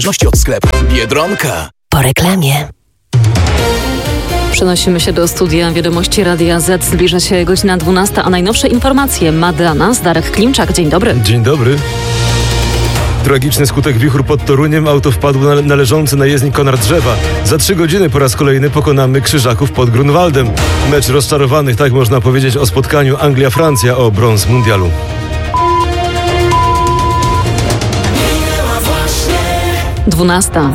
Zależności od sklepu. Biedronka. Po reklamie. Przenosimy się do studia Wiadomości Radia Z. Zbliża się godzina 12, a najnowsze informacje ma dla nas Darek Klimczak. Dzień dobry. Dzień dobry. Tragiczny skutek wichur pod Toruniem. Auto wpadło na leżący na jezdni konar drzewa. Za 3 godziny po raz kolejny pokonamy Krzyżaków pod Grunwaldem. Mecz rozczarowanych, tak można powiedzieć o spotkaniu Anglia-Francja o brąz mundialu. Dwunasta.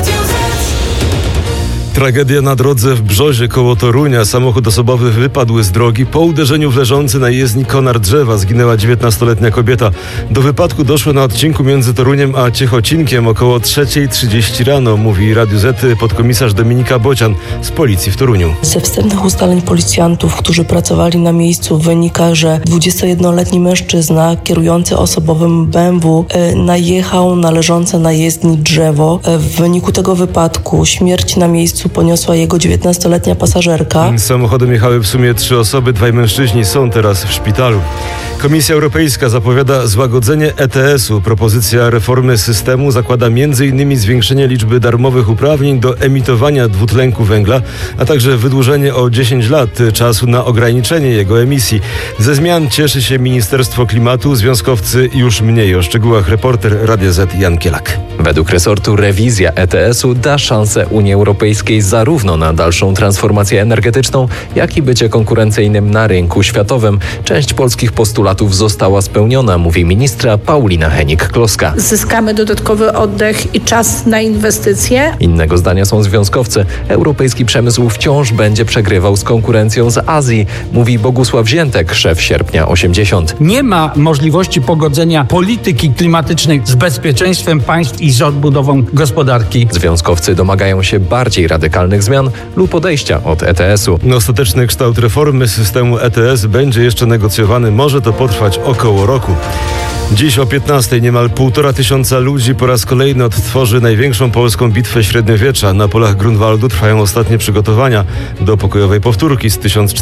Tragedia na drodze w Brzozie koło Torunia. Samochód osobowy wypadł z drogi. Po uderzeniu w leżący na jezdni konar drzewa zginęła 19-letnia kobieta. Do wypadku doszło na odcinku między Toruniem a Ciechocinkiem około 3:30 rano, mówi Radiu Z podkomisarz Dominika Bocian z policji w Toruniu. Ze wstępnych ustaleń policjantów, którzy pracowali na miejscu, wynika, że 21-letni mężczyzna kierujący osobowym BMW najechał na leżące na jezdni drzewo. W wyniku tego wypadku śmierć na miejscu poniosła jego 19-letnia pasażerka. Samochodem jechały w sumie 3 osoby, 2 mężczyźni są teraz w szpitalu. Komisja Europejska zapowiada złagodzenie ETS-u. Propozycja reformy systemu zakłada m.in. zwiększenie liczby darmowych uprawnień do emitowania dwutlenku węgla, a także wydłużenie o 10 lat czasu na ograniczenie jego emisji. Ze zmian cieszy się Ministerstwo Klimatu, związkowcy już mniej. O szczegółach reporter Radia Z Jan Kielak. Według resortu rewizja ETS-u da szansę Unii Europejskiej zarówno na dalszą transformację energetyczną, jak i bycie konkurencyjnym na rynku światowym. Część polskich postulatów została spełniona, mówi ministra Paulina Henik-Kloska. Zyskamy dodatkowy oddech i czas na inwestycje. Innego zdania są związkowcy. Europejski przemysł wciąż będzie przegrywał z konkurencją z Azji, mówi Bogusław Ziętek, szef Sierpnia 80. Nie ma możliwości pogodzenia polityki klimatycznej z bezpieczeństwem państw i z odbudową gospodarki. Związkowcy domagają się bardziej radykalnych zmian lub odejścia od ETS-u. Ostateczny kształt reformy systemu ETS będzie jeszcze negocjowany. Może to potrwać około roku. Dziś o 15:00 niemal 1500 ludzi po raz kolejny odtworzy największą polską bitwę średniowiecza. Na polach Grunwaldu trwają ostatnie przygotowania do pokojowej powtórki z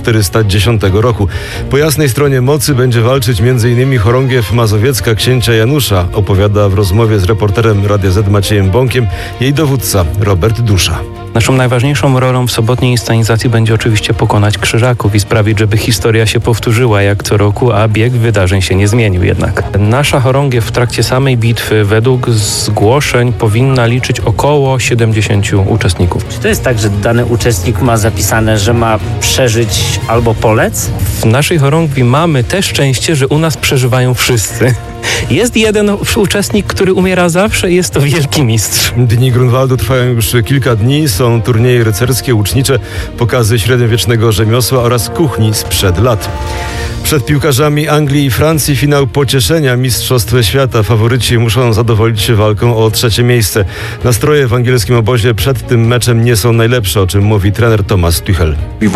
1410 roku. Po jasnej stronie mocy będzie walczyć m.in. chorągiew mazowiecka księcia Janusza, opowiada w rozmowie z reporterem Radia Z Maciejem Bąkiem jej dowódca Robert Dusza. Naszą najważniejszą rolą w sobotniej inscenizacji będzie oczywiście pokonać Krzyżaków i sprawić, żeby historia się powtórzyła jak co roku, a bieg wydarzeń się nie zmienił jednak. Nasza chorągiew w trakcie samej bitwy według zgłoszeń powinna liczyć około 70 uczestników. Czy to jest tak, że dany uczestnik ma zapisane, że ma przeżyć albo polec? W naszej chorągwi mamy te szczęście, że u nas przeżywają wszyscy. Jest jeden uczestnik, który umiera zawsze i jest to wielki mistrz. Dni Grunwaldu trwają już kilka dni. Są turnieje rycerskie, łucznicze, pokazy średniowiecznego rzemiosła oraz kuchni sprzed lat. Przed piłkarzami Anglii i Francji finał pocieszenia Mistrzostw Świata. Faworyci muszą zadowolić się walką o 3. miejsce. Nastroje w angielskim obozie przed tym meczem nie są najlepsze, o czym mówi trener Thomas Tuchel.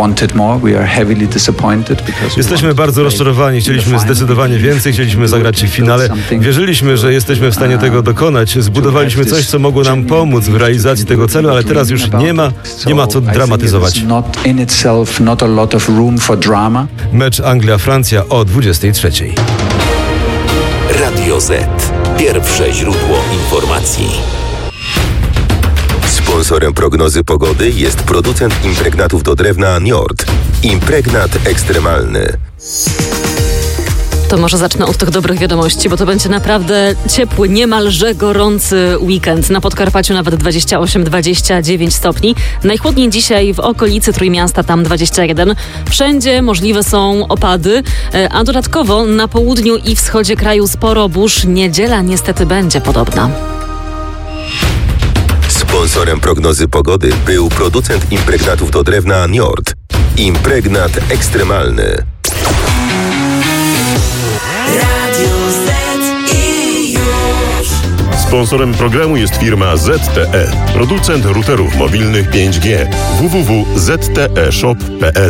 Jesteśmy bardzo rozczarowani. Chcieliśmy zdecydowanie więcej, chcieliśmy zagrać w finale. Wierzyliśmy, że jesteśmy w stanie tego dokonać. Zbudowaliśmy coś, co mogło nam pomóc w realizacji tego celu, ale teraz już nie ma co dramatyzować. Mecz Anglia-Francja o 23:00. Radio Z. Pierwsze źródło informacji. Sponsorem prognozy pogody jest producent impregnatów do drewna Njord. Impregnat ekstremalny. To może zacznę od tych dobrych wiadomości, bo to będzie naprawdę ciepły, niemalże gorący weekend. Na Podkarpaciu nawet 28-29 stopni. Najchłodniej dzisiaj w okolicy Trójmiasta, tam 21. Wszędzie możliwe są opady, a dodatkowo na południu i wschodzie kraju sporo burz. Niedziela niestety będzie podobna. Sponsorem prognozy pogody był producent impregnatów do drewna Njord. Impregnat ekstremalny. Sponsorem programu jest firma ZTE, producent routerów mobilnych 5G. www.zteshop.pl